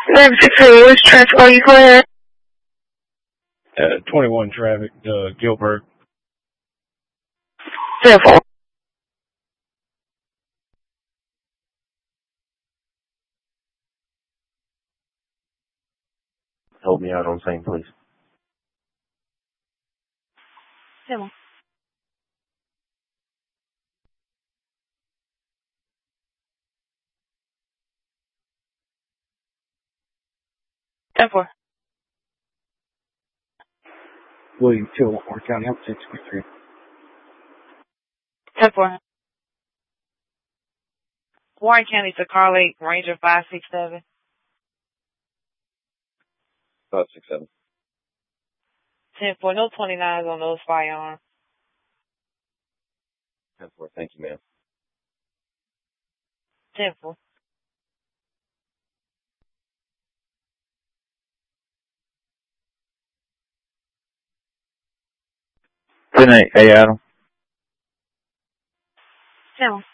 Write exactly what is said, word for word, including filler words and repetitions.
nine six three, which traffic are you going at? Uh, twenty-one traffic, uh, Gilbert. ten four. Help me out on same, please. ten one. ten four. William Till, Orange County, I'm six three. ten four. Warren County to Car Lake, Ranger five six seven. five six seven. ten four, no twenty-nines on those firearms. ten four, thank you, ma'am. ten four. ten eight, hey Adam. ten one.